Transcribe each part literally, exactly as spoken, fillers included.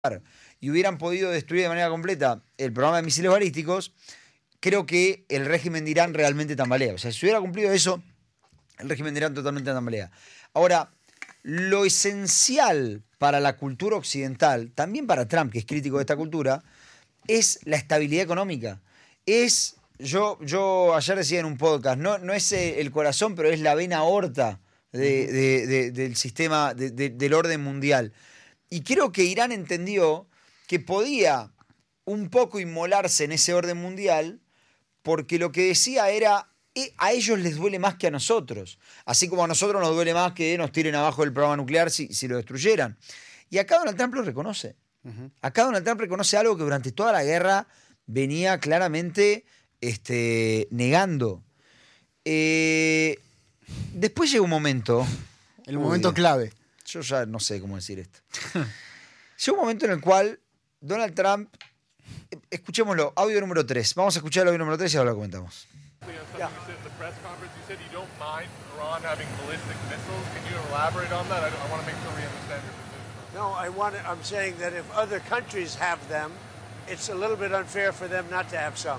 y hubieran podido destruir de manera completa el programa de misiles balísticos, creo que el régimen de Irán realmente tambalea. O sea, si hubiera cumplido eso, el régimen de Irán totalmente tambalea. Ahora, lo esencial para la cultura occidental, también para Trump, que es crítico de esta cultura, es la estabilidad económica. Es, yo, yo ayer decía en un podcast, no, no es el corazón, pero es la vena aorta de, de, de, del sistema, de, de, del orden mundial. Y creo que Irán entendió que podía un poco inmolarse en ese orden mundial, porque lo que decía era, eh, a ellos les duele más que a nosotros. Así como a nosotros nos duele más que nos tiren abajo el programa nuclear si, si lo destruyeran. Y acá Donald Trump lo reconoce. Uh-huh. Acá Donald Trump reconoce algo que durante toda la guerra venía claramente este, negando. Eh, después llega un momento... El momento uy, clave. Yo ya no sé cómo decir esto. Llega un momento en el cual Donald Trump... Escuchémoslo, audio número tres. Vamos a escuchar el audio número tres y ahora lo comentamos. Yeah. No, I want to, I'm saying that if other countries have them, it's a little bit unfair for them not to have some.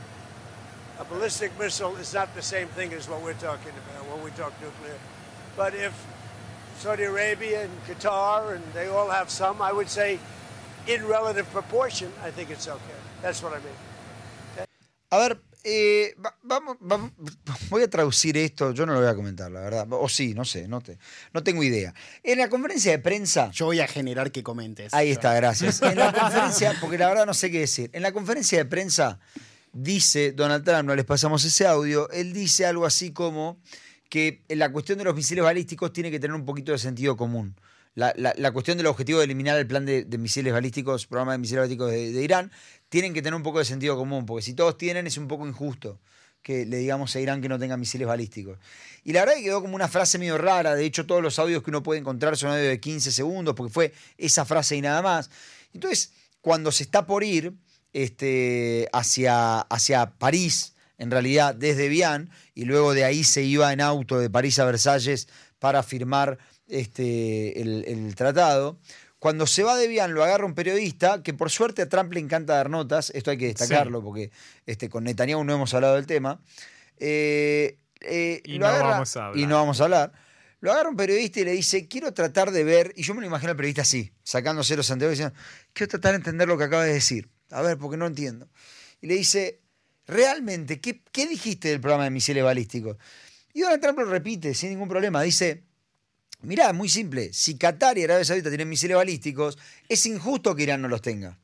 A ballistic missile is not the same thing as what we're talking about when we talk nuclear. But if Saudi Arabia and Qatar and they all have some, I would say in relative proportion, I think it's okay. That's what I mean. Okay? A ver, eh, vamos, vamos, voy a traducir esto, yo no lo voy a comentar, la verdad. O sí, no sé, no, te, no tengo idea. En la conferencia de prensa... Yo voy a generar que comentes. Ahí está, gracias. En la conferencia, porque la verdad no sé qué decir. En la conferencia de prensa dice Donald Trump, no les pasamos ese audio, él dice algo así como que la cuestión de los misiles balísticos tiene que tener un poquito de sentido común. La, la, la cuestión del objetivo de eliminar el plan de, de misiles balísticos, programa de misiles balísticos de, de Irán, tienen que tener un poco de sentido común, porque si todos tienen es un poco injusto que le digamos a Irán que no tenga misiles balísticos. Y la verdad que quedó como una frase medio rara, de hecho todos los audios que uno puede encontrar son audios de quince segundos, porque fue esa frase y nada más. Entonces, cuando se está por ir este, hacia, hacia París, en realidad desde Evian, y luego de ahí se iba en auto de París a Versalles para firmar Este, el, el tratado. Cuando se va de Evian lo agarra un periodista, que por suerte a Trump le encanta dar notas, esto hay que destacarlo, sí, porque este, con Netanyahu no hemos hablado del tema, eh, eh, y, lo no agarra, vamos a hablar. y no vamos a hablar, lo agarra un periodista y le dice, quiero tratar de ver, y yo me lo imagino al periodista así, sacándose los anteojos y diciendo, quiero tratar de entender lo que acabas de decir, a ver, porque no entiendo. Y le dice, realmente, ¿qué, qué dijiste del programa de misiles balísticos? Y Donald Trump lo repite sin ningún problema, dice... Mirá, es muy simple. Si Qatar y Arabia Saudita tienen misiles balísticos, es injusto que Irán no los tenga.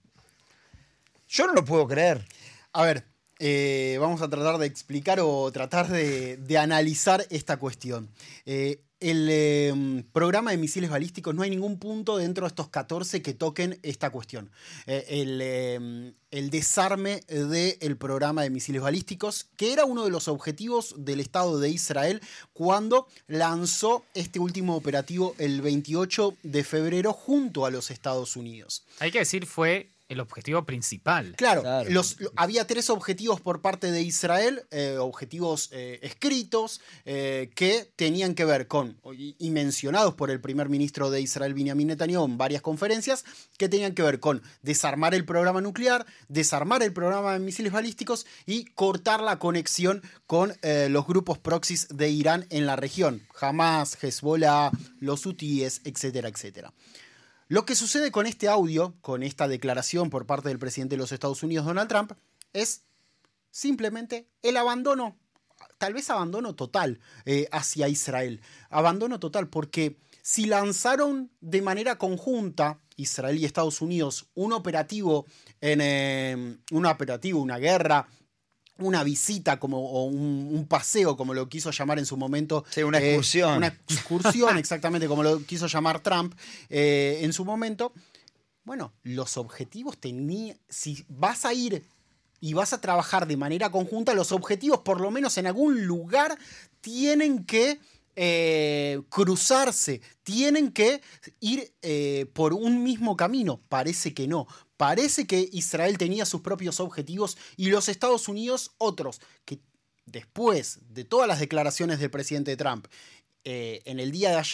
Yo no lo puedo creer. A ver, eh, vamos a tratar de explicar o tratar de, de analizar esta cuestión. Eh, el eh, programa de misiles balísticos, no hay ningún punto dentro de estos catorce que toquen esta cuestión. Eh, el, eh, el desarme del programa de misiles balísticos, que era uno de los objetivos del Estado de Israel cuando lanzó este último operativo el veintiocho de febrero junto a los Estados Unidos. Hay que decir, fue el objetivo principal. Claro, claro. Los, lo, había tres objetivos por parte de Israel, eh, objetivos eh, escritos, eh, que tenían que ver con, y, y mencionados por el primer ministro de Israel, Benjamin Netanyahu, en varias conferencias, que tenían que ver con desarmar el programa nuclear, desarmar el programa de misiles balísticos y cortar la conexión con eh, los grupos proxys de Irán en la región, Hamas, Hezbollah, los hutíes, etcétera, etcétera. Lo que sucede con este audio, con esta declaración por parte del presidente de los Estados Unidos, Donald Trump, es simplemente el abandono, tal vez abandono total eh, hacia Israel. Abandono total porque si lanzaron de manera conjunta, Israel y Estados Unidos, un operativo, en, eh, un operativo, una guerra, una visita como, o un, un paseo, como lo quiso llamar en su momento. Sí, una excursión. Eh, una excursión, exactamente, como lo quiso llamar Trump eh, en su momento. Bueno, los objetivos tenían... Si vas a ir y vas a trabajar de manera conjunta, los objetivos, por lo menos en algún lugar, tienen que eh, cruzarse, tienen que ir eh, por un mismo camino. Parece que no. Parece que Israel tenía sus propios objetivos y los Estados Unidos otros, que después de todas las declaraciones del presidente Trump eh, en el día de ayer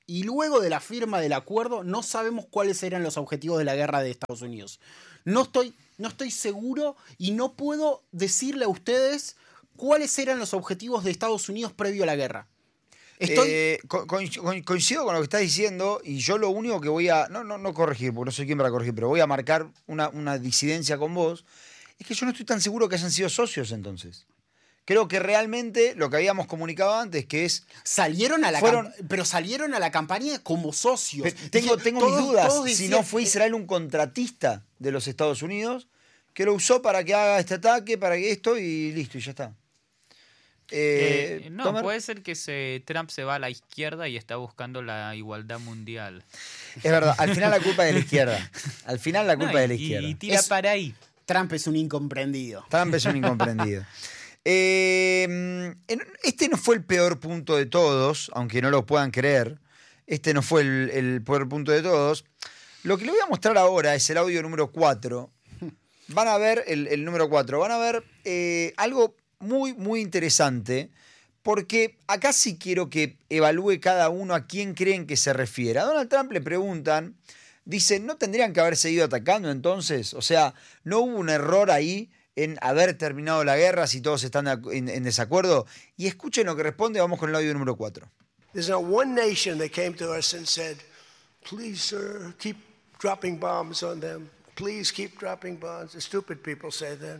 y luego de la firma del acuerdo no sabemos cuáles eran los objetivos de la guerra de Estados Unidos. No estoy, no estoy seguro y no puedo decirle a ustedes cuáles eran los objetivos de Estados Unidos previo a la guerra. Estoy... Eh, co- co- coincido con lo que estás diciendo y yo lo único que voy a, no, no, no corregir, porque no soy quien para corregir, pero voy a marcar una, una disidencia con vos, es que yo no estoy tan seguro que hayan sido socios entonces. Creo que realmente lo que habíamos comunicado antes, que es... Salieron a la fueron, camp- pero salieron a la campaña como socios. Pe- Tengo, tengo Todos- mis dudas todos si decían- no fue Israel un contratista de los Estados Unidos que lo usó para que haga este ataque, para que esto y listo, y ya está. Eh, Eh, no, Tomer. puede ser que se, Trump se va a la izquierda y está buscando la igualdad mundial. Es verdad, al final la culpa es de la izquierda. Al final la culpa No, es de la y, izquierda. y tira Es- para ahí. Trump es un incomprendido. Trump es un incomprendido. Eh, este no fue el peor punto de todos, aunque no lo puedan creer. Este no fue el, el peor punto de todos. Lo que les voy a mostrar ahora es el audio número cuatro. Van a ver el, el número cuatro. Van a ver eh, algo muy, muy interesante. Porque acá sí quiero que evalúe cada uno a quién creen que se refiere. A Donald Trump le preguntan, dicen, ¿no tendrían que haber seguido atacando entonces? O sea, ¿no hubo un error ahí en haber terminado la guerra si todos están en, en desacuerdo? Y escuchen lo que responde, vamos con el audio número cuatro. There's not one nation that came to us and said, please, sir, keep dropping bombs on them. Please keep dropping bombs. The stupid people say that.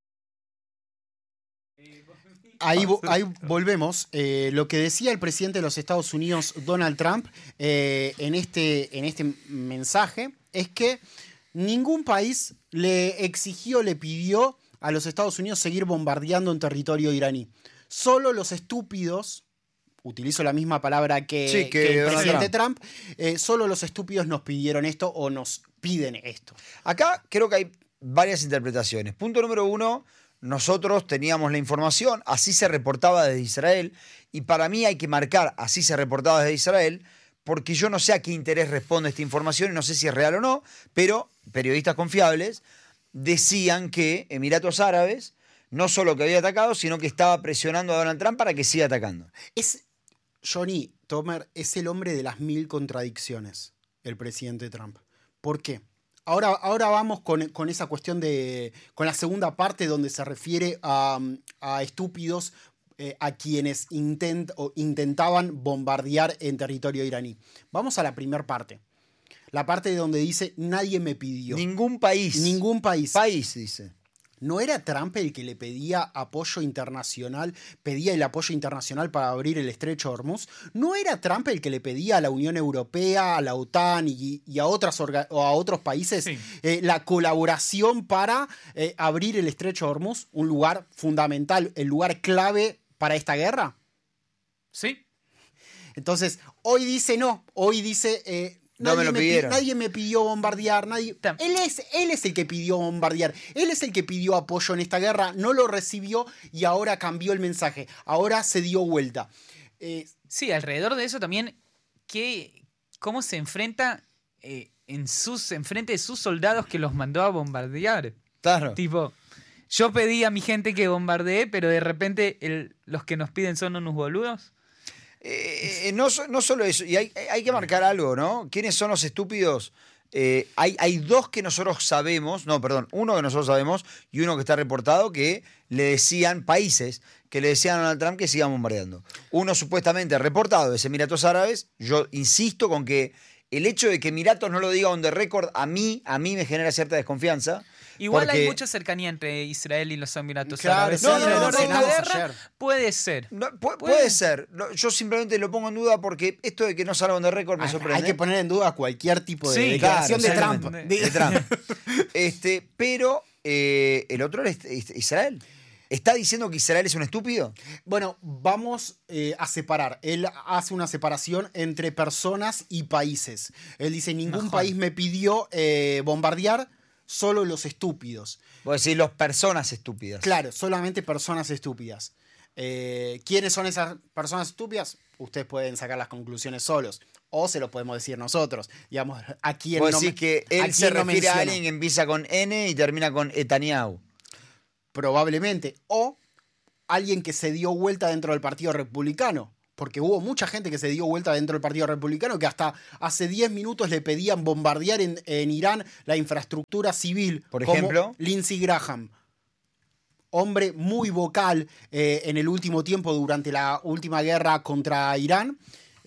Ahí, vo- ahí volvemos. Eh, lo que decía el presidente de los Estados Unidos, Donald Trump, eh, en, este, en este mensaje, es que ningún país le exigió, le pidió a los Estados Unidos seguir bombardeando en territorio iraní. Solo los estúpidos, utilizo la misma palabra que, Sí, que que el Donald presidente Trump, eh, solo los estúpidos nos pidieron esto o nos piden esto. Acá creo que hay varias interpretaciones. Punto número uno, nosotros teníamos la información, así se reportaba desde Israel, y para mí hay que marcar así se reportaba desde Israel, porque yo no sé a qué interés responde esta información y no sé si es real o no, pero periodistas confiables decían que Emiratos Árabes no solo que había atacado, sino que estaba presionando a Donald Trump para que siga atacando. Es, Johnny Tomer es el hombre de las mil contradicciones, el presidente Trump. ¿Por qué? Ahora, ahora vamos con, con esa cuestión de. Con la segunda parte donde se refiere a, a estúpidos eh, a quienes intent, o intentaban bombardear en territorio iraní. Vamos a la primera parte. La parte de donde dice nadie me pidió. Ningún país. Ningún país. País, dice. ¿No era Trump el que le pedía apoyo internacional, pedía el apoyo internacional para abrir el estrecho de Hormuz? ¿No era Trump el que le pedía a la Unión Europea, a la OTAN y, y a, otras orga- o a otros países Sí. eh, la colaboración para eh, abrir el estrecho de Hormuz? Un lugar fundamental, el lugar clave para esta guerra. Sí. Entonces, hoy dice no, hoy dice... eh, No Nadie me lo pi- pidieron. nadie me pidió bombardear, nadie. Tam- Él es, él es el que pidió bombardear. Él es el que pidió apoyo en esta guerra, no lo recibió y ahora cambió el mensaje. Ahora se dio vuelta. Eh, Sí, alrededor de eso también, ¿qué, ¿cómo se enfrenta eh, en sus, enfrente de sus soldados que los mandó a bombardear? Claro. Tipo, yo pedí a mi gente que bombardee, pero de repente el- los que nos piden son unos boludos. Eh, no, so- no solo eso, y hay, hay que marcar algo, ¿no? ¿Quiénes son los estúpidos? Eh, hay, hay dos que nosotros sabemos, no, perdón, uno que nosotros sabemos y uno que está reportado que le decían, países, que le decían a Donald Trump que sigan bombardeando. Uno supuestamente reportado es Emiratos Árabes. Yo insisto con que el hecho de que Emiratos no lo diga on the record a mí, a mí me genera cierta desconfianza. Igual porque- hay mucha cercanía entre Israel y los Emiratos Claro, Árabes. sí, No, no, no, alrededor no, de esta no, guerra, ayer. puede ser. No, pu- puede, Puede. ser. No, yo simplemente lo pongo en duda porque esto de que no salga on the record me hay, sorprende. hay que poner en duda cualquier tipo de Sí, declaración claro, de Trump. exactamente. de Trump. Este, pero eh, el otro es es Israel. ¿Está diciendo que Israel es un estúpido? Bueno, vamos eh, a separar. Él hace una separación entre personas y países. Él dice, ningún Mejor. país me pidió eh, bombardear, solo los estúpidos. Vos decís, los personas estúpidas. Claro, solamente personas estúpidas. Eh, ¿Quiénes son esas personas estúpidas? Ustedes pueden sacar las conclusiones solos. O se lo podemos decir nosotros. Digamos, ¿a quién Vos no decís me- que a él se quién no refiere a menciono? alguien que empieza con N y termina con Netanyahu. Probablemente. O alguien que se dio vuelta dentro del Partido Republicano. porque hubo mucha gente que se dio vuelta dentro del Partido Republicano que hasta hace diez minutos le pedían bombardear en, en Irán la infraestructura civil. Por como ejemplo, Lindsey Graham. Hombre muy vocal eh, en el último tiempo durante la última guerra contra Irán.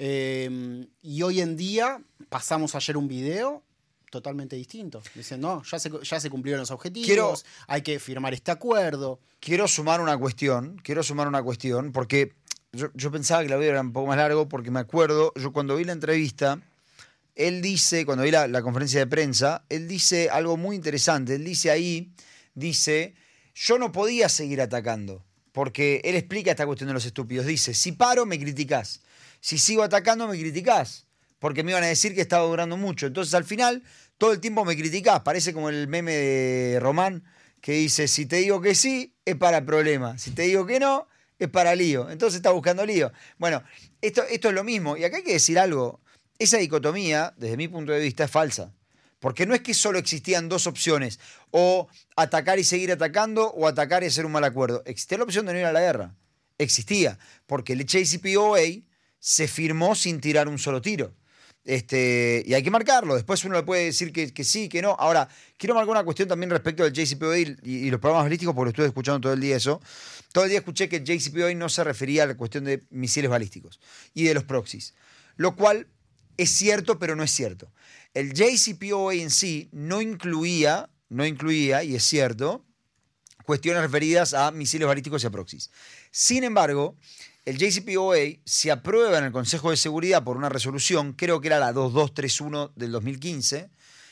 Eh, y hoy en día pasamos ayer un video totalmente distinto. Dicen, no, ya se, ya se cumplieron los objetivos, Quiero- hay que firmar este acuerdo. quiero sumar una cuestión, quiero sumar una cuestión, porque yo, yo pensaba que el audio era un poco más largo, porque me acuerdo, yo cuando vi la entrevista, él dice, cuando vi la, la conferencia de prensa, él dice algo muy interesante. Él dice ahí, dice, yo no podía seguir atacando, porque él explica esta cuestión de los estúpidos. Dice, si paro, me criticás. Si sigo atacando, me criticás. Porque me iban a decir que estaba durando mucho. Entonces, al final, todo el tiempo me criticás. Parece como el meme de Román, que dice, si te digo que sí, es para problema. Si te digo que no, es para lío. Entonces está buscando lío. Bueno, esto, esto es lo mismo. Y acá hay que decir algo. Esa dicotomía, desde mi punto de vista, es falsa. Porque no es que solo existían dos opciones. O atacar y seguir atacando, o atacar y hacer un mal acuerdo. Existía la opción de no ir a la guerra. Existía. Porque el J C P O A se firmó sin tirar un solo tiro. Este, y hay que marcarlo. Después uno le puede decir que, que sí, que no. Ahora, quiero marcar una cuestión también respecto del J C P O A y, y los programas balísticos, porque lo estuve escuchando todo el día eso. Todo el día escuché que el J C P O A no se refería a la cuestión de misiles balísticos y de los proxies. Lo cual es cierto, pero no es cierto. El J C P O A en sí no incluía, no incluía, y es cierto, cuestiones referidas a misiles balísticos y a proxies. Sin embargo, el J C P O A se aprueba en el Consejo de Seguridad por una resolución, creo que era la dos dos tres uno del dos mil quince,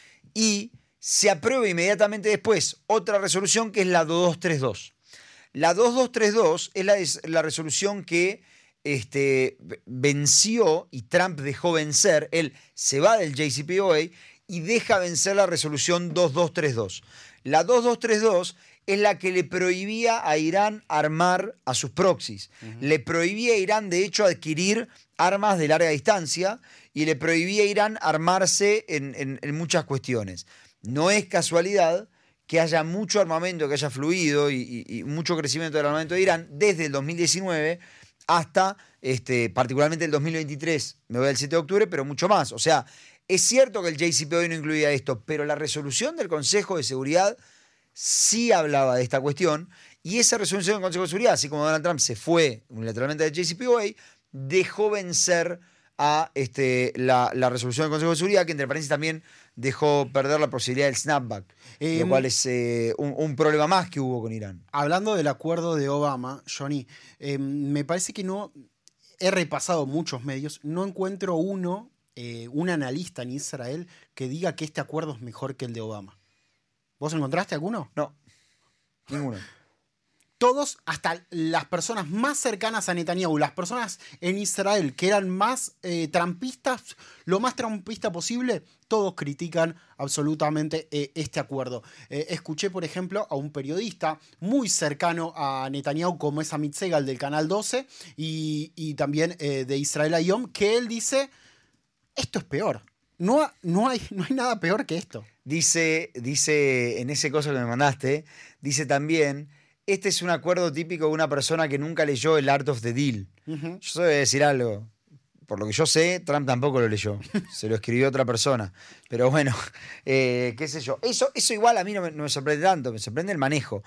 y se aprueba inmediatamente después otra resolución que es la dos dos tres dos. La dos dos tres dos es la, es la resolución que este, venció y Trump dejó vencer. Él se va del J C P O A y deja vencer la resolución dos dos tres dos. La dos dos tres dos es la que le prohibía a Irán armar a sus proxies. Uh-huh. Le prohibía a Irán, de hecho, adquirir armas de larga distancia y le prohibía a Irán armarse en, en, en muchas cuestiones. No es casualidad que haya mucho armamento que haya fluido y, y, y mucho crecimiento del armamento de Irán desde el dos mil diecinueve hasta, este, particularmente el dos mil veintitrés, me voy al siete de octubre, pero mucho más. O sea, es cierto que el J C P O A no incluía esto, pero la resolución del Consejo de Seguridad sí hablaba de esta cuestión, y esa resolución del Consejo de Seguridad, así como Donald Trump se fue unilateralmente del J C P O A, dejó vencer a este, la, la resolución del Consejo de Seguridad, que entre paréntesis también dejó perder la posibilidad del snapback, eh, lo cual es eh, un, un problema más que hubo con Irán. Hablando del acuerdo de Obama, Johnny, eh, me parece que no, he repasado muchos medios, no encuentro uno, eh, un analista en Israel que diga que este acuerdo es mejor que el de Obama. ¿Vos encontraste alguno? No, ninguno. Todos, hasta las personas más cercanas a Netanyahu, las personas en Israel que eran más eh, trampistas, lo más trampista posible, todos critican absolutamente eh, este acuerdo. Eh, escuché, por ejemplo, a un periodista muy cercano a Netanyahu, como es Amit Segal del Canal doce, y, y también eh, de Israel Hayom, que él dice, esto es peor. No, no, hay, no hay nada peor que esto. Dice, dice en ese coso que me mandaste, dice también, este es un acuerdo típico de una persona que nunca leyó el Art of the Deal. Uh-huh. Yo voy a decir algo. Por lo que yo sé, Trump tampoco lo leyó. Se lo escribió otra persona. Pero bueno, eh, qué sé yo. Eso, eso igual a mí no me, no me sorprende tanto, me sorprende el manejo.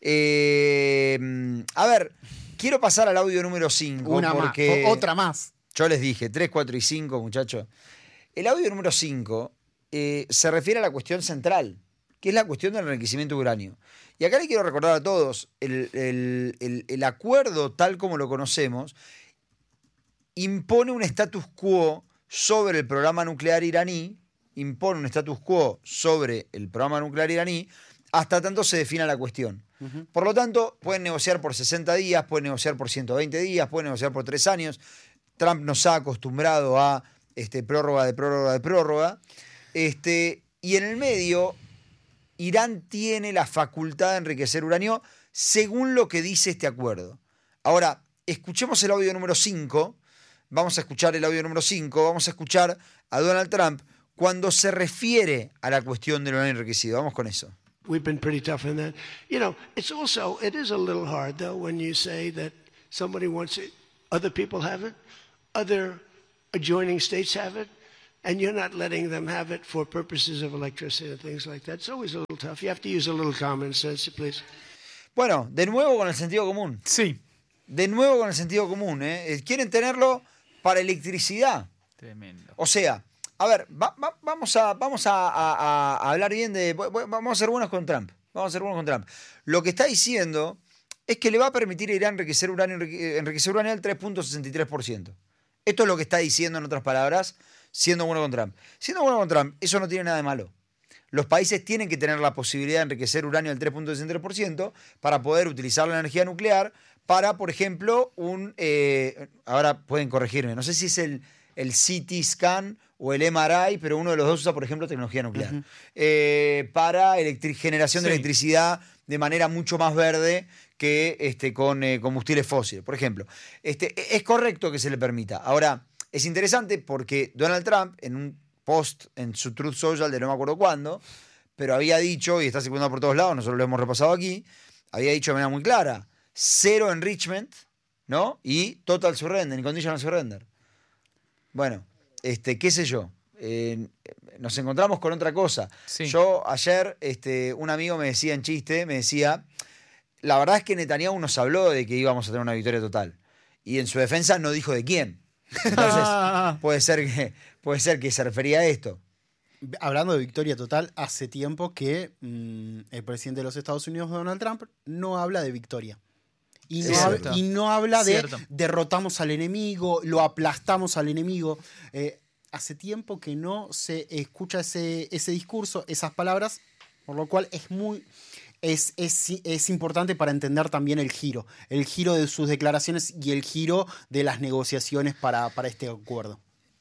Eh, a ver, quiero pasar al audio número cinco. Una porque más, otra más. Yo les dije, tres, cuatro y cinco, muchachos. El audio número cinco eh, se refiere a la cuestión central, que es la cuestión del enriquecimiento de uranio. Y acá le quiero recordar a todos, el, el, el, el acuerdo tal como lo conocemos impone un status quo sobre el programa nuclear iraní, impone un status quo sobre el programa nuclear iraní, hasta tanto se defina la cuestión. Uh-huh. Por lo tanto, pueden negociar por sesenta días, pueden negociar por ciento veinte días, pueden negociar por tres años. Trump nos ha acostumbrado a este, prórroga de prórroga de prórroga. Este, y en el medio, Irán tiene la facultad de enriquecer uranio según lo que dice este acuerdo. Ahora, escuchemos el audio número cinco. Vamos a escuchar el audio número cinco. Vamos a escuchar a Donald Trump cuando se refiere a la cuestión del uranio enriquecido. Vamos con eso. We've been pretty tough in that. You know, it's also, it is a little hard, though, when you say that somebody wants it, other people have it. other adjoining states have it, and you're not letting them have it for purposes of electricity and things like that. It's always a little tough. You have to use a little common sense, please. Bueno, de nuevo con el sentido común. Sí. De nuevo con el sentido común. ¿eh? Quieren tenerlo para electricidad. Tremendo. O sea, a ver, va, va, vamos, a, vamos a, a, a hablar bien de... Vamos a ser buenos con Trump. Vamos a ser buenos con Trump. Lo que está diciendo es que le va a permitir a Irán enriquecer uranio, enriquecer uranio al tres punto sesenta y tres por ciento. Esto es lo que está diciendo, en otras palabras, siendo bueno con Trump. Siendo bueno con Trump, eso no tiene nada de malo. Los países tienen que tener la posibilidad de enriquecer uranio al tres punto sesenta y tres por ciento para poder utilizar la energía nuclear para, por ejemplo, un... Eh, ahora pueden corregirme, no sé si es el, el C T scan o el M R I, pero uno de los dos usa, por ejemplo, tecnología nuclear. Uh-huh. eh, para electric- generación sí. de electricidad de manera mucho más verde que este, con eh, combustibles fósiles, por ejemplo. Este, es correcto que se le permita. Ahora, es interesante porque Donald Trump, en un post en su Truth Social de no me acuerdo cuándo, pero había dicho, y está circulando por todos lados, nosotros lo hemos repasado aquí, había dicho de manera muy clara, cero enrichment, ¿no? Y total surrender, inconditional surrender. Bueno, este, qué sé yo, eh, nos encontramos con otra cosa. Sí. Yo ayer, este, un amigo me decía en chiste, me decía, la verdad es que Netanyahu nos habló de que íbamos a tener una victoria total. Y en su defensa no dijo de quién. Entonces, puede ser que, puede ser que se refería a esto. Hablando de victoria total, hace tiempo que mmm, el presidente de los Estados Unidos, Donald Trump, no habla de victoria. Y no, habla, y no habla de Cierto. derrotamos al enemigo, lo aplastamos al enemigo. Eh, hace tiempo que no se escucha ese, ese discurso, esas palabras, por lo cual es muy... Es, es, es importante para entender también el giro, el giro de sus declaraciones y el giro de las negociaciones para, para este acuerdo.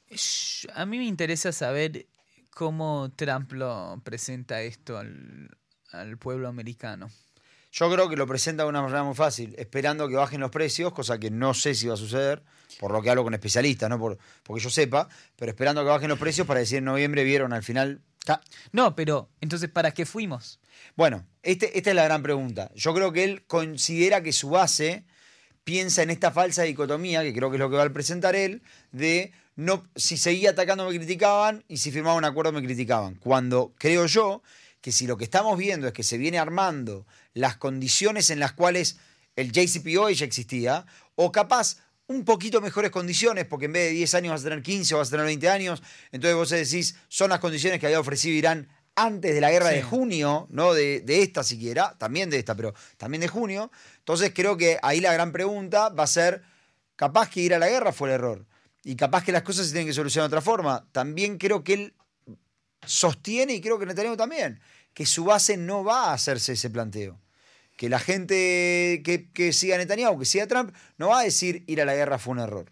A mí me interesa saber cómo Trump lo presenta esto al, al pueblo americano. Yo creo que lo presenta de una manera muy fácil, esperando que bajen los precios, cosa que no sé si va a suceder, por lo que hablo con especialistas, no por, porque yo sepa, pero esperando que bajen los precios para decir en noviembre vieron al final... No, pero entonces, ¿para qué fuimos? Bueno, este, esta es la gran pregunta. Yo creo que él considera que su base piensa en esta falsa dicotomía, que creo que es lo que va a presentar él, de no, si seguía atacando me criticaban y si firmaba un acuerdo me criticaban. Cuando creo yo que si lo que estamos viendo es que se viene armando las condiciones en las cuales el J C P O A ya existía, o capaz un poquito mejores condiciones, porque en vez de diez años vas a tener quince o vas a tener veinte años, entonces vos decís, son las condiciones que había ofrecido Irán antes de la guerra sí. de junio, no de, de esta siquiera, también de esta, pero también de junio. Entonces creo que ahí la gran pregunta va a ser, capaz que ir a la guerra fue el error, y capaz que las cosas se tienen que solucionar de otra forma. También creo que él sostiene, y creo que Netanyahu también, que su base no va a hacerse ese planteo. Que la gente que, que siga a Netanyahu, que siga a Trump, no va a decir ir a la guerra fue un error.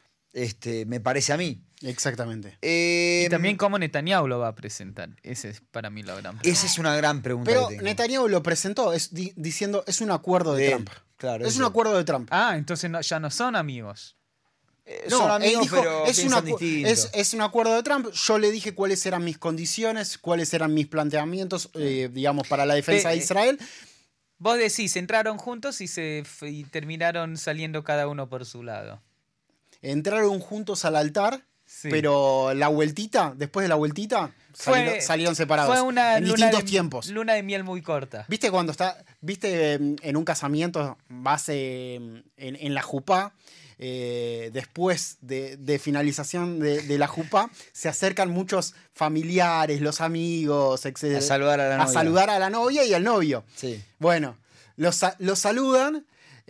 Este, me parece a mí. Exactamente. Eh, y también cómo Netanyahu lo va a presentar. Esa es para mí la gran pregunta. Esa es una gran pregunta. Pero que tengo. Netanyahu lo presentó es, di, diciendo es un acuerdo de, de Trump. Claro, es un acuerdo de Trump. Ah, entonces no, ya no son amigos. Eh, no, son amigos, dijo, pero es, una, es, distinto. es un acuerdo de Trump. Yo le dije cuáles eran mis condiciones, cuáles eran mis planteamientos, eh, digamos, para la defensa Pe de Israel. Vos decís, entraron juntos y, se, y terminaron saliendo cada uno por su lado. Entraron juntos al altar, sí. pero la vueltita, después de la vueltita, fue, salieron, salieron separados. Fue una en luna distintos de, tiempos. Luna de miel muy corta. ¿Viste cuando está, viste en un casamiento, vas en, en la jupá, eh, después de, de finalización de, de la jupá, se acercan muchos familiares, los amigos, etcétera, a saludar a la novia. A saludar a la novia y al novio. Sí. Bueno, los, los saludan,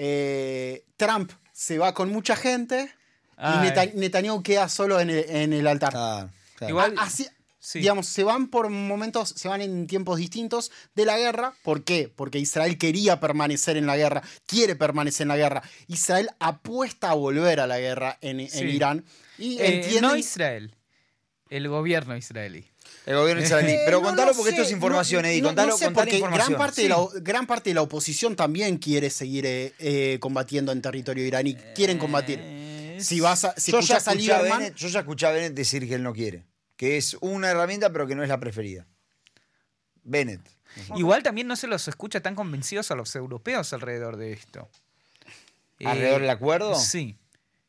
eh, Trump se va con mucha gente Ay. y Netan Netanyahu queda solo en el, en el altar. Ah, claro. Igual, así, sí. digamos, se van por momentos, se van en tiempos distintos de la guerra. ¿Por qué? Porque Israel quería permanecer en la guerra, quiere permanecer en la guerra. Israel apuesta a volver a la guerra en, sí. en Irán. Y eh, entienden... No Israel, el gobierno israelí. El gobierno israelí. Eh, Pero no contalo lo porque sé. esto es información, no, Eddie. No, contalo, no sé, contalo porque información. Gran parte, sí. de la, gran parte de la oposición también quiere seguir eh, eh, combatiendo en territorio iraní. Quieren combatir. Eh, si vas a, si yo, escuchás ya a escuché a Lieberman, Bennett, yo ya escuché a Bennett decir que él no quiere. Que es una herramienta, pero que no es la preferida. Bennett. Igual también no se los escucha tan convencidos a los europeos alrededor de esto. ¿Alrededor eh, del acuerdo? Sí.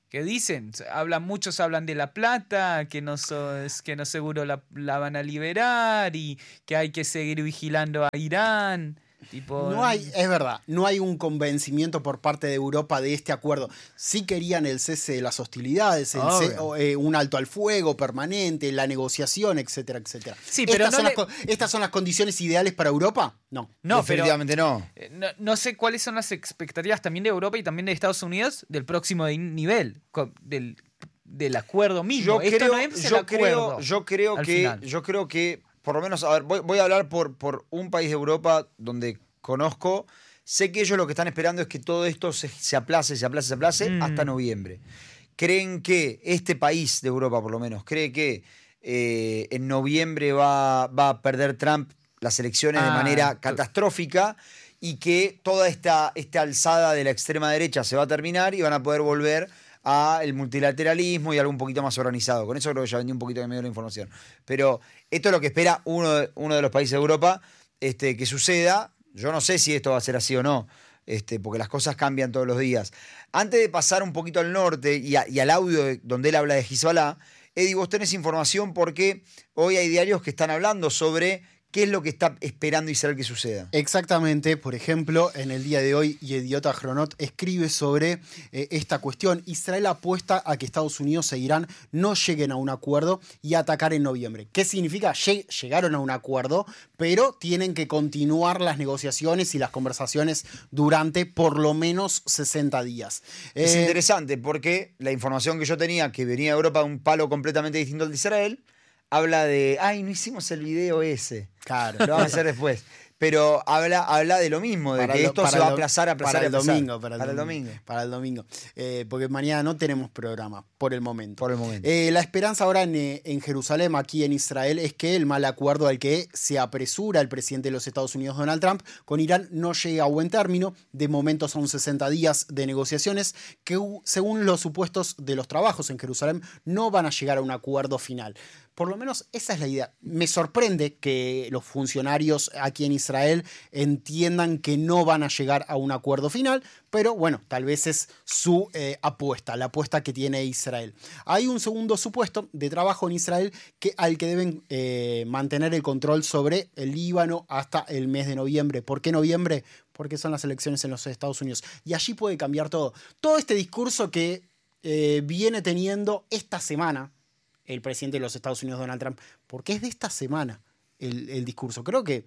que dicen, hablan, muchos hablan de la plata, que no, so, que no seguro la, la van a liberar y que hay que seguir vigilando a Irán. Tipo, no hay, es verdad, no hay un convencimiento por parte de Europa de este acuerdo. Sí querían el cese de las hostilidades, el ce, eh, un alto al fuego permanente, la negociación, etcétera, etcétera. Sí, pero ¿Estas, no son le... las, ¿Estas son las condiciones ideales para Europa? No. No, definitivamente pero, no. no. No sé cuáles son las expectativas también de Europa y también de Estados Unidos del próximo nivel, del, del acuerdo mismo. Yo Esto creo, no es el yo acuerdo. creo, yo creo que, final. yo creo que, por lo menos, a ver, voy, voy a hablar por, por un país de Europa donde conozco. Sé que ellos lo que están esperando es que todo esto se, se aplace, se aplace, se aplace mm. hasta noviembre. Creen que este país de Europa, por lo menos, cree que eh, en noviembre va, va a perder Trump las elecciones ah, de manera tú. catastrófica y que toda esta, esta alzada de la extrema derecha se va a terminar y van a poder volver al multilateralismo y algo un poquito más organizado. Con eso creo que ya vendí un poquito de medio de la información. Pero esto es lo que espera uno de, uno de los países de Europa este, que suceda. Yo no sé si esto va a ser así o no, este, porque las cosas cambian todos los días. Antes de pasar un poquito al norte y, a, y al audio de, donde él habla de Hezbollah, Eddie, vos tenés información porque hoy hay diarios que están hablando sobre qué es lo que está esperando Israel que suceda. Exactamente, por ejemplo, en el día de hoy, Yediot Ahronot escribe sobre eh, esta cuestión. Israel apuesta a que Estados Unidos e Irán no lleguen a un acuerdo y atacar en noviembre. ¿Qué significa? Lleg- llegaron a un acuerdo, pero tienen que continuar las negociaciones y las conversaciones durante por lo menos sesenta días. Es eh, interesante porque la información que yo tenía, que venía de Europa, un palo completamente distinto al de Israel, habla de, ay, no hicimos el video ese. Claro. Lo vamos a hacer después. Pero habla, habla de lo mismo, de para que lo, esto se va a aplazar, aplazar, para el aplazar. domingo, para el para domingo, el domingo. Para el domingo. Eh, porque mañana no tenemos programa, por el momento. Por el momento. Eh, la esperanza ahora en, en Jerusalén, aquí en Israel, es que el mal acuerdo al que se apresura el presidente de los Estados Unidos, Donald Trump, con Irán no llegue a buen término. De momento son sesenta días de negociaciones que, según los supuestos de los trabajos en Jerusalén, no van a llegar a un acuerdo final. Por lo menos esa es la idea. Me sorprende que los funcionarios aquí en Israel entiendan que no van a llegar a un acuerdo final, pero bueno, tal vez es su eh, apuesta, la apuesta que tiene Israel. Hay un segundo supuesto de trabajo en Israel que, al que deben eh, mantener el control sobre el Líbano hasta el mes de noviembre. ¿Por qué noviembre? Porque son las elecciones en los Estados Unidos. Y allí puede cambiar todo. Todo este discurso que eh, viene teniendo esta semana el presidente de los Estados Unidos, Donald Trump, porque es de esta semana el, el discurso. Creo que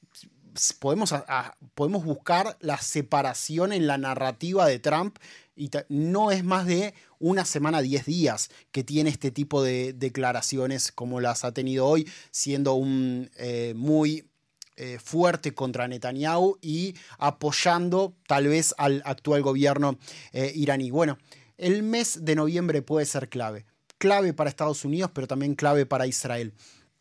podemos, a, a, podemos buscar la separación en la narrativa de Trump y no es más de una semana, diez días que tiene este tipo de declaraciones como las ha tenido hoy, siendo un eh, muy eh, fuerte contra Netanyahu y apoyando tal vez al actual gobierno eh, iraní. Bueno, el mes de noviembre puede ser clave. Clave para Estados Unidos, pero también clave para Israel.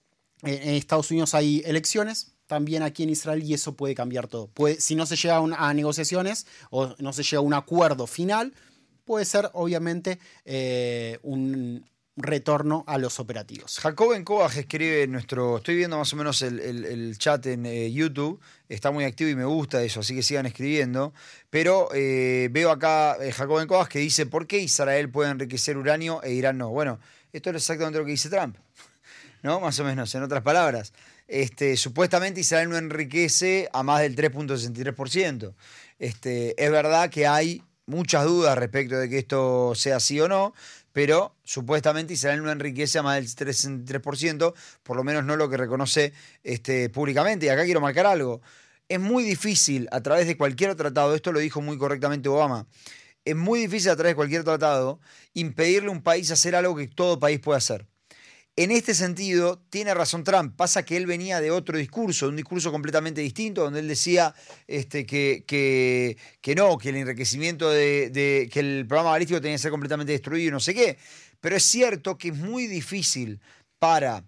En Estados Unidos hay elecciones, también aquí en Israel, y eso puede cambiar todo. Puede, si no se llega a, un, a negociaciones o no se llega a un acuerdo final, puede ser obviamente eh, un retorno a los operativos. Jacob Encobaj escribe en nuestro... Estoy viendo más o menos el, el, el chat en eh, YouTube. Está muy activo y me gusta eso, así que sigan escribiendo. Pero eh, veo acá eh, Jacob Encobaj que dice: ¿por qué Israel puede enriquecer uranio e Irán no? Bueno, esto es exactamente lo que dice Trump, ¿no? Más o menos, en otras palabras. Este, supuestamente Israel no enriquece a más del tres punto sesenta y tres por ciento. Este, es verdad que hay muchas dudas respecto de que esto sea así o no, pero supuestamente Israel no enriquece a más del tres punto sesenta y tres por ciento, por lo menos no lo que reconoce este, públicamente. Y acá quiero marcar algo. Es muy difícil a través de cualquier tratado, esto lo dijo muy correctamente Obama, es muy difícil a través de cualquier tratado impedirle a un país hacer algo que todo país puede hacer. En este sentido, tiene razón Trump. Pasa que él venía de otro discurso, un discurso completamente distinto, donde él decía este, que, que, que no, que el enriquecimiento de, de que el programa balístico tenía que ser completamente destruido y no sé qué. Pero es cierto que es muy difícil para,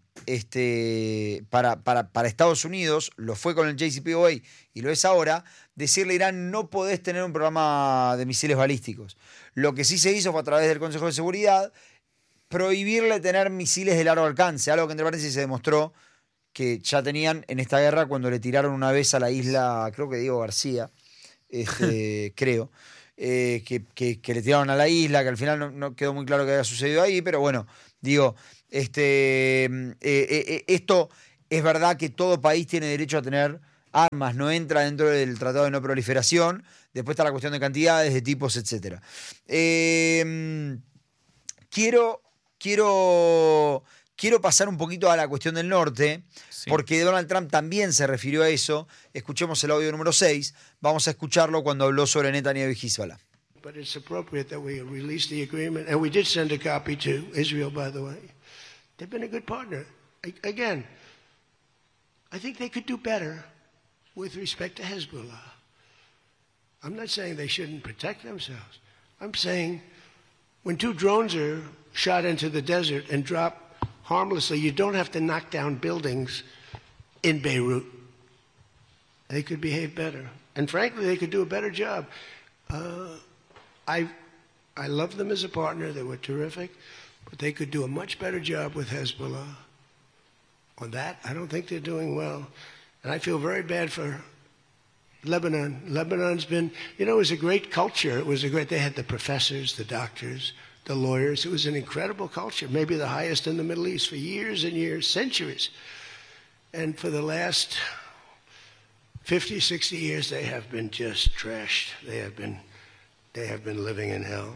este, para, para, para Estados Unidos, lo fue con el J C P O A y lo es ahora, decirle a Irán: no podés tener un programa de misiles balísticos. Lo que sí se hizo fue a través del Consejo de Seguridad prohibirle tener misiles de largo alcance, algo que entre paréntesis se demostró que ya tenían en esta guerra cuando le tiraron una vez a la isla, creo que Diego García, este, creo, eh, que, que, que le tiraron a la isla, que al final no, no quedó muy claro qué había sucedido ahí, pero bueno, digo, este, eh, eh, esto es verdad que todo país tiene derecho a tener armas, no entra dentro del Tratado de No Proliferación, después está la cuestión de cantidades, de tipos, etcétera. Eh, quiero, quiero, quiero pasar un poquito a la cuestión del norte, Sí. porque Donald Trump también se refirió a eso. Escuchemos el audio número seis, vamos a escucharlo cuando habló sobre Netanyahu y Hezbollah. But it's appropriate that we release the agreement, and we did send a copy to Israel, by the way. They've been a good partner. A- Again, I think they could do better with respect to Hezbollah. I'm not saying they shouldn't protect themselves. I'm saying when two drones are shot into the desert and drop harmlessly, you don't have to knock down buildings in Beirut. They could behave better. And frankly, they could do a better job. Uh, I, I love them as a partner. They were terrific. But they could do a much better job with Hezbollah. On that, I don't think they're doing well. And I feel very bad for Lebanon. Lebanon's been, you know, it was a great culture. It was a great, they had the professors, the doctors, the lawyers. It was an incredible culture, maybe the highest in the Middle East for years and years, centuries. And for the last fifty, sixty years, they have been just trashed. They have been, they have been living in hell.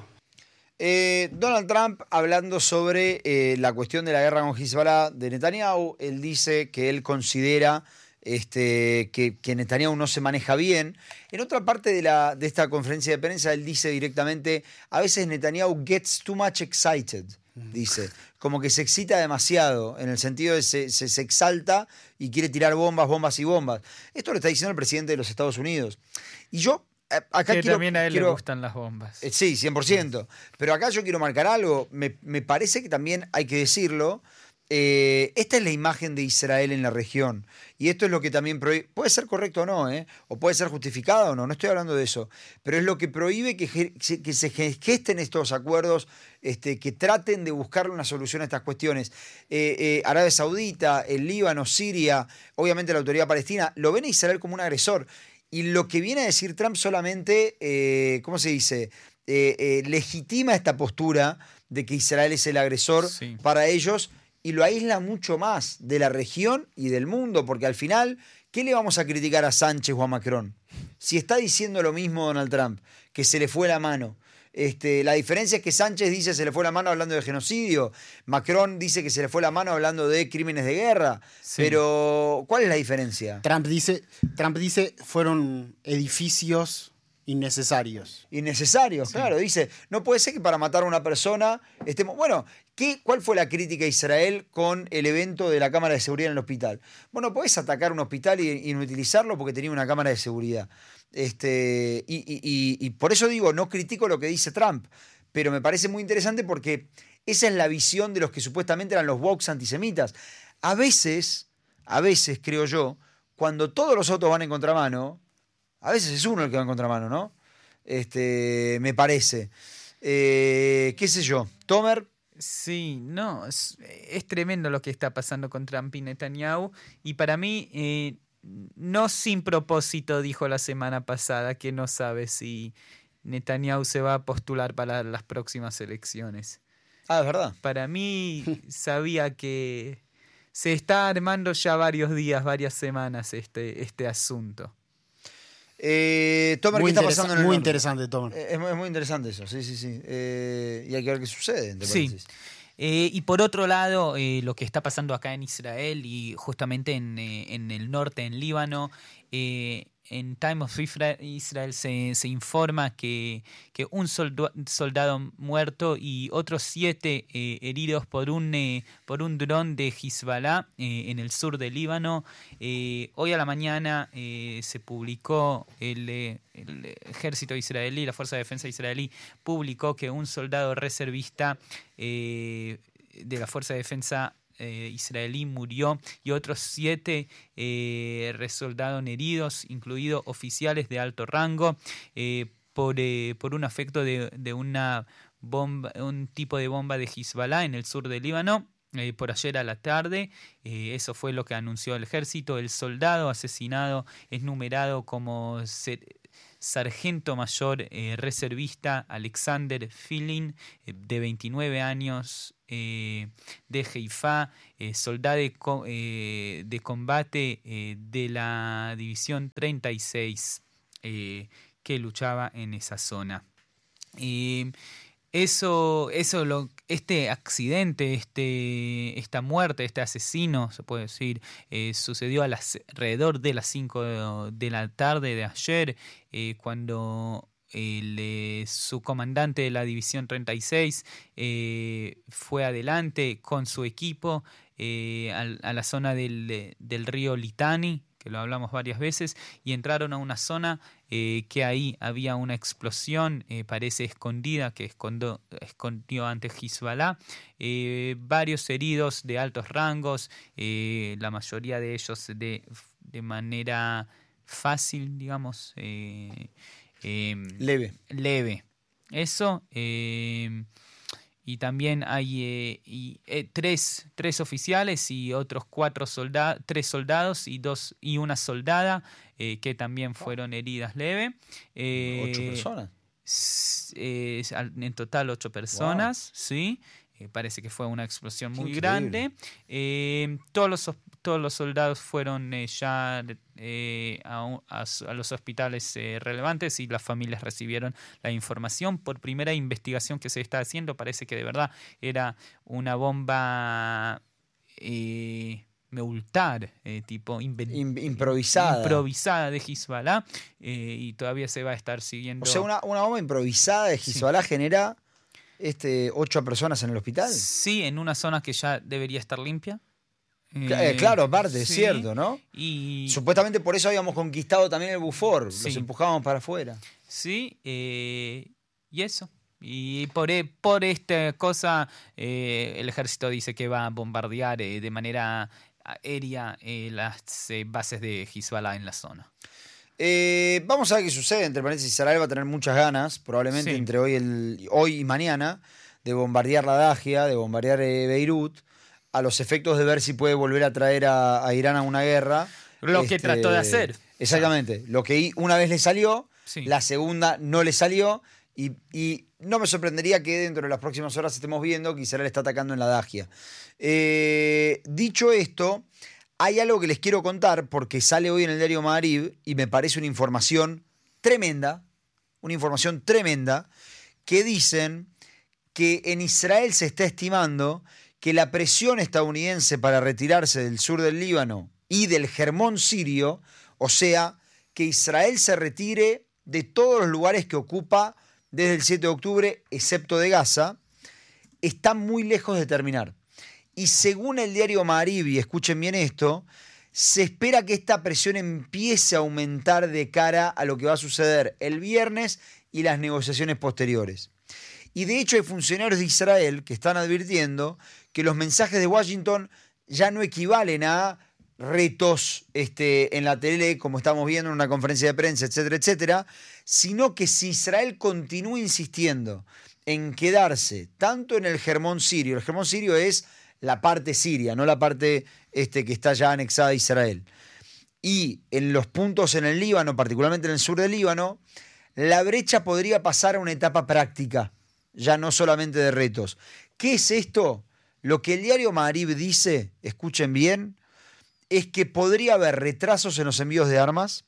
Eh, Donald Trump, hablando sobre eh, la cuestión de la guerra con Hezbollah de Netanyahu, él dice que él considera este, que, que Netanyahu no se maneja bien. En otra parte de, la, de esta conferencia de prensa, él dice directamente, a veces Netanyahu gets too much excited, dice, como que se excita demasiado, en el sentido de se, se, se exalta y quiere tirar bombas, bombas y bombas. Esto lo está diciendo el presidente de los Estados Unidos. Y yo... Acá que quiero, también a él quiero, le gustan las bombas. eh, Sí, cien por ciento. Pero acá yo quiero marcar algo. Me, me parece que también hay que decirlo. Eh, esta es la imagen de Israel en la región. Y esto es lo que también prohíbe. Puede ser correcto o no, ¿eh? O puede ser justificado o no. No estoy hablando de eso. Pero es lo que prohíbe que, que se gesten estos acuerdos, este, que traten de buscar una solución a estas cuestiones. Eh, eh, Arabia Saudita, el Líbano, Siria, obviamente la autoridad palestina, lo ven a Israel como un agresor. Y lo que viene a decir Trump solamente, eh, ¿cómo se dice? Eh, eh, legitima esta postura de que Israel es el agresor Sí. para ellos y lo aísla mucho más de la región y del mundo, porque al final, ¿qué le vamos a criticar a Sánchez o a Macron? Si está diciendo lo mismo Donald Trump, que se le fue la mano. Este, la diferencia es que Sánchez dice se le fue la mano hablando de genocidio, Macron dice que se le fue la mano hablando de crímenes de guerra, Sí. pero ¿cuál es la diferencia? Trump dice, Trump dice fueron edificios innecesarios. Innecesarios, claro, dice, no puede ser que para matar a una persona estemos... Bueno, ¿qué, ¿cuál fue la crítica a Israel con el evento de la cámara de seguridad en el hospital? Bueno, podés atacar un hospital y inutilizarlo porque tenía una cámara de seguridad. Este, y, y, y, y por eso digo, no critico lo que dice Trump, pero me parece muy interesante porque esa es la visión de los que supuestamente eran los woke antisemitas. A veces, a veces creo yo, cuando todos los otros van en contramano, a veces es uno el que va en contramano, ¿no? Este, me parece. Eh, ¿Qué sé yo? Tomer. Sí, no, es, es tremendo lo que está pasando con Trump y Netanyahu. Y para mí, eh, no sin propósito, dijo la semana pasada que no sabe si Netanyahu se va a postular para las próximas elecciones. Ah, es verdad. Para mí, sabía que se está armando ya varios días, varias semanas este, este asunto. Eh, Tomer, Muy ¿qué está interesa- pasando en el muy norte? interesante, Tomer. Eh, Es, muy- es muy interesante eso, sí, sí, sí. Eh, y hay que ver qué sucede, entre Sí. paréntesis. Eh, y por otro lado, eh, lo que está pasando acá en Israel y justamente en, eh, en el norte, en Líbano, eh, en Time of Isra- Israel se, se informa que, que un soldo- soldado muerto y otros siete eh, heridos por un, eh, por un dron de Hezbollah eh, en el sur de Líbano. Eh, hoy a la mañana eh, se publicó, el, eh, el ejército israelí, la Fuerza de Defensa israelí, publicó que un soldado reservista eh, de la Fuerza de Defensa eh, israelí murió y otros siete eh, resultaron heridos, incluidos oficiales de alto rango, eh, por, eh, por un efecto de, de una bomba, un tipo de bomba de Hezbollah en el sur del Líbano. Eh, por ayer a la tarde, eh, eso fue lo que anunció el ejército. El soldado asesinado es numerado como se- sargento mayor eh, reservista Alexander Filin, eh, de veintinueve años, eh, de Haifa, eh, soldado de, co eh, de combate eh, de la División treinta y seis, eh, que luchaba en esa zona. Eh, Eso, eso lo, este accidente, este, esta muerte, este asesino, se puede decir, eh, sucedió a las, alrededor de las cinco de la tarde de ayer, eh, cuando el, eh, su comandante de la División treinta y seis eh, fue adelante con su equipo eh, a, a la zona del, del río Litani, que lo hablamos varias veces, y entraron a una zona eh, que ahí había una explosión, eh, parece escondida, que escondió, escondió ante Hezbollah, eh, varios heridos de altos rangos, eh, la mayoría de ellos de, de manera fácil, digamos, eh, eh, Leve. leve. Eso... Eh, y también hay eh, y, eh, tres, tres oficiales y otros cuatro soldados, tres soldados y dos y una soldada eh, que también fueron heridas leve. Eh, ¿Ocho personas? Eh, en total ocho personas, wow. Sí. Eh, parece que fue una explosión muy grande. Eh, todos los todos los soldados fueron eh, ya eh, a, a, a los hospitales eh, relevantes y las familias recibieron la información. Por primera investigación que se está haciendo, parece que de verdad era una bomba eh, meultar, eh, tipo improvisada. improvisada de Hezbollah, eh, y todavía se va a estar siguiendo. O sea, una, una bomba improvisada de Hezbollah sí. genera este, ocho personas en el hospital. Sí, en una zona que ya debería estar limpia. Eh, claro, aparte, es sí, cierto, ¿no? Y supuestamente por eso habíamos conquistado también el Bufor, sí. los empujábamos para afuera. Sí, eh, y eso. Y por, por esta cosa, eh, el ejército dice que va a bombardear eh, de manera aérea eh, las eh, bases de Hezbollah en la zona. Eh, vamos a ver qué sucede. Entre paréntesis, Israel va a tener muchas ganas, probablemente sí. entre hoy, el, hoy y mañana, de bombardear la Dagia, de bombardear eh, Beirut, a los efectos de ver si puede volver a traer a, a Irán a una guerra. Lo este, que trató de hacer. Exactamente. Lo que una vez le salió, sí. la segunda no le salió, y, y no me sorprendería que dentro de las próximas horas estemos viendo que Israel está atacando en la Dagia. Eh, dicho esto, hay algo que les quiero contar, porque sale hoy en el diario Ma'ariv, y me parece una información tremenda, una información tremenda, que dicen que en Israel se está estimando que la presión estadounidense para retirarse del sur del Líbano y del Hermón sirio, o sea, que Israel se retire de todos los lugares que ocupa desde el siete de octubre, excepto de Gaza, está muy lejos de terminar. Y según el diario Ma'ariv, y escuchen bien esto, se espera que esta presión empiece a aumentar de cara a lo que va a suceder el viernes y las negociaciones posteriores. Y de hecho hay funcionarios de Israel que están advirtiendo que los mensajes de Washington ya no equivalen a retos este, en la tele, como estamos viendo en una conferencia de prensa, etcétera, etcétera, sino que si Israel continúa insistiendo en quedarse tanto en el Hermón sirio, el Hermón sirio es la parte siria, no la parte este, que está ya anexada a Israel, y en los puntos en el Líbano, particularmente en el sur del Líbano, la brecha podría pasar a una etapa práctica, ya no solamente de retos. ¿Qué es esto? Lo que el diario Ma'ariv dice, escuchen bien, es que podría haber retrasos en los envíos de armas,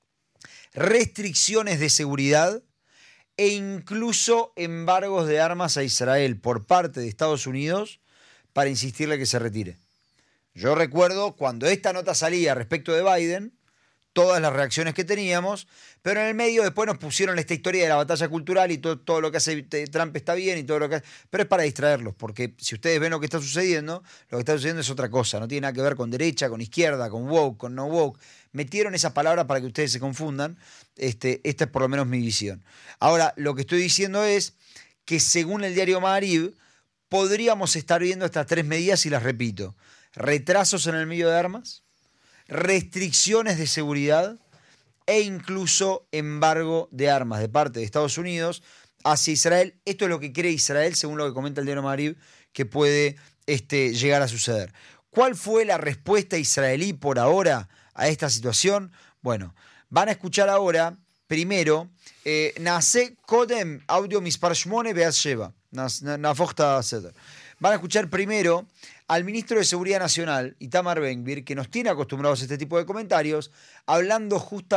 restricciones de seguridad e incluso embargos de armas a Israel por parte de Estados Unidos para insistirle que se retire. Yo recuerdo cuando esta nota salía respecto de Biden, todas las reacciones que teníamos, pero en el medio después nos pusieron esta historia de la batalla cultural y todo, todo lo que hace Trump está bien y todo lo que hace, pero es para distraerlos, porque si ustedes ven lo que está sucediendo, lo que está sucediendo es otra cosa, no tiene nada que ver con derecha, con izquierda, con woke, con no woke. Metieron esas palabras para que ustedes se confundan. Este, esta es por lo menos mi visión. Ahora, lo que estoy diciendo es que según el diario Ma'ariv, podríamos estar viendo estas tres medidas y las repito. Retrasos en el envío de armas, restricciones de seguridad e incluso embargo de armas de parte de Estados Unidos hacia Israel. Esto es lo que cree Israel, según lo que comenta el diario Ma'ariv, que puede este, llegar a suceder. ¿Cuál fue la respuesta israelí por ahora a esta situación? Bueno, van a escuchar ahora primero, eh, Nace Kodem Audio Mispar Shmone Beas Sheva. Nafochta Seder. Van a escuchar primero al ministro de Seguridad Nacional, Itamar Ben-Gvir, que nos tiene acostumbrados a este tipo de comentarios, hablando justamente